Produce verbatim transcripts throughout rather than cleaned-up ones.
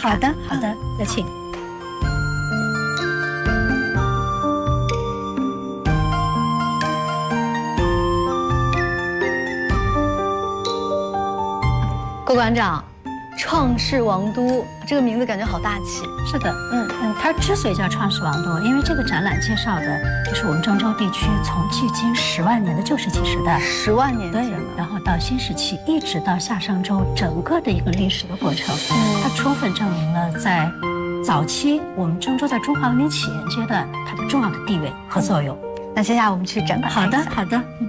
看。 好的，好的，有请。 郭馆长，创世王都这个名字感觉好大气。 是的，嗯嗯，它之所以叫创世王都，因为这个展览介绍的就是我们郑州地区从距今十万年的旧石器时代， 十万年前对，然后到新石器，一直到夏商周整个的一个历史的过程，嗯、它充分证明了在早期我们郑州在中华文明起源阶段它的重要的地位和作用。 嗯、那接下来我们去展览。 好的，好的。嗯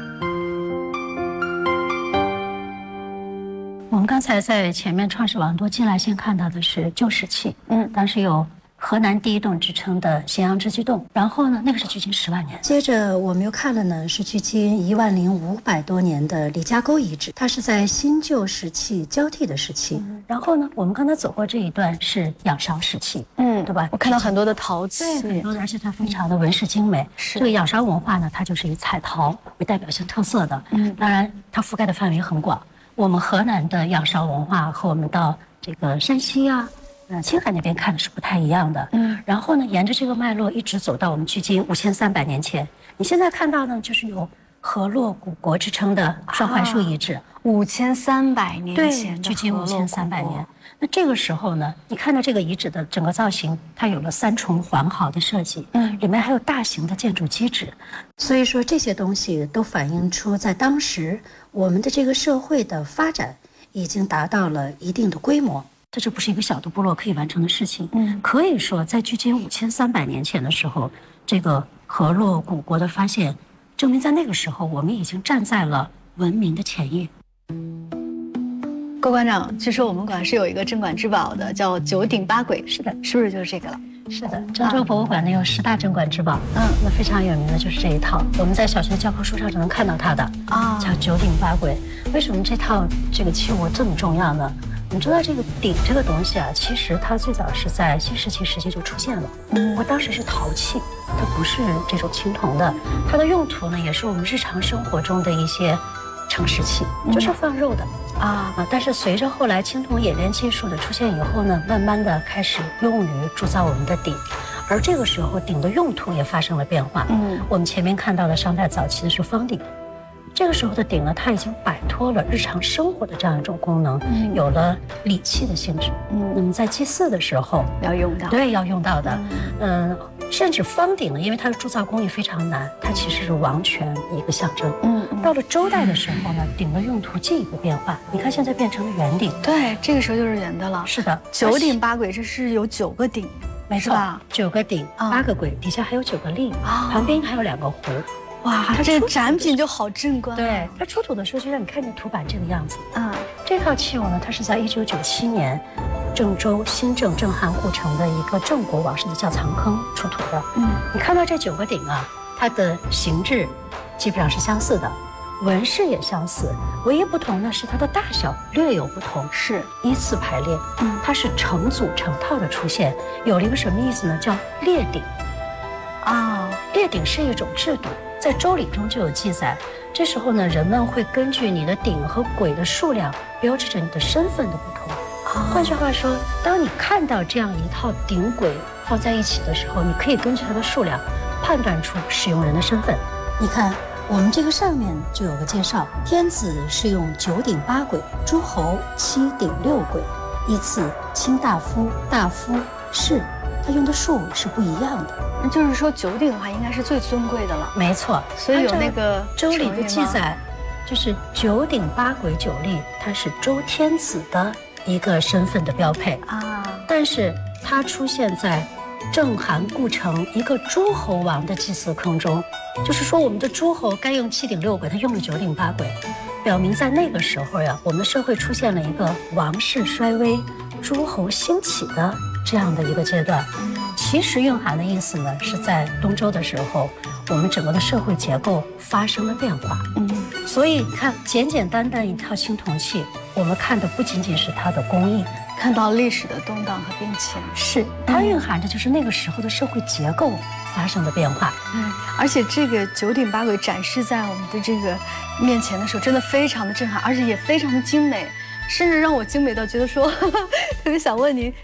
我们刚才在前面创世王都进来先看到的是旧石器，嗯，当时有河南第一洞之称的咸阳织机洞，然后呢，那个是距今十万年。接着我们又看了呢，是距今一万零五百多年的李家沟遗址，它是在新旧石器交替的时期。嗯、然后呢，我们刚才走过这一段是仰韶时期，嗯，对吧？ 我看到很多的陶器， 对，很多的，而且它非常的纹饰精美。是这个仰韶文化呢，它就是以彩陶为代表性特色的，嗯，当然它覆盖的范围很广。我们河南的仰韶文化和我们到这个山西啊、呃青海那边看的是不太一样的。嗯，然后呢，沿着这个脉络一直走到我们距今五千三百年前。你现在看到呢，就是有河洛古国之称的双槐树遗址， 五千三百年前， 对，距今五千三百年。那这个时候呢，你看到这个遗址的整个造型，它有了三重环壕的设计，嗯，里面还有大型的建筑基址，所以说这些东西都反映出在当时我们的这个社会的发展已经达到了一定的规模。这就不是一个小的部落可以完成的事情。嗯，可以说在距今五千三百年前的时候，这个河洛古国的发现，证明在那个时候我们已经站在了文明的前沿。 郭馆长，据说我们馆是有一个镇馆之宝的，叫九鼎八簋。是的，是不是就是这个了？ 是的，郑州博物馆呢有十大镇馆之宝，嗯，那非常有名的就是这一套，我们在小学教科书上就能看到它的啊，叫九鼎八簋。为什么这套这个器物这么重要呢？你知道这个鼎这个东西啊，其实它最早是在新石器时期就出现了，嗯，我当时是陶器，它不是这种青铜的，它的用途呢也是我们日常生活中的一些盛食器，就是放肉的。啊啊！但是随着后来青铜冶炼技术的出现以后呢，慢慢的开始用于铸造我们的鼎，而这个时候鼎的用途也发生了变化。嗯，我们前面看到的商代早期的是方鼎，这个时候的鼎呢，它已经摆脱了日常生活的这样一种功能，嗯、有了礼器的性质。嗯，那么在祭祀的时候要用到， 对，要用到的。嗯、呃，甚至方鼎呢，因为它的铸造工艺非常难，它其实是王权一个象征。嗯。到了周代的时候呢，鼎的用途进一步变化。你看，现在变成了圆鼎。 对，这个时候就是圆的了。 是的， 九鼎八簋，这是有九个鼎， 没错，九个鼎，八个簋，底下还有九个立，旁边还有两个壶。 哇，它这个展品就好壮观。 对，它出土的时候就让你看见图板这个样子。嗯，这套器物呢，它是在一九九七年，郑州新郑郑汉故城的一个郑国王室的窖藏坑出土的。嗯，你看到这九个鼎啊，它的形制基本上是相似的。纹饰也相似，唯一不同的是它的大小略有不同，是依次排列。嗯，它是成组成套的出现，有了一个什么意思呢？叫列鼎。啊，列鼎是一种制度，在《周礼》中就有记载。这时候呢，人们会根据你的鼎和簋的数量，标志着你的身份的不同。啊，换句话说，当你看到这样一套鼎簋放在一起的时候，你可以根据它的数量，判断出使用人的身份。你看。我们这个上面就有个介绍，天子是用九鼎八簋，诸侯七鼎六簋，依次卿大夫、大夫、士，他用的数是不一样的。 那就是说九鼎的话，应该是最尊贵的了。 没错， 所以有那个周礼的记载，就是九鼎八簋九立，它是周天子的一个身份的标配啊。但是它出现在郑韩故城一个诸侯王的祭祀坑中。就是说，我们的诸侯该用七鼎六簋，他用了九鼎八簋，表明在那个时候呀，我们的社会出现了一个王室衰微、诸侯兴起的这样的一个阶段。其实蕴含的意思呢，是在东周的时候，我们整个的社会结构发生了变化。嗯，所以你看，简简单单一套青铜器，我们看的不仅仅是它的工艺， 看到历史的动荡和变迁， 是它蕴含着就是那个时候的社会结构发生的变化。 嗯，而且这个九鼎八簋展示在我们的这个面前的时候，真的非常的震撼，而且也非常的精美，甚至让我精美到觉得说，呵呵特别想问您，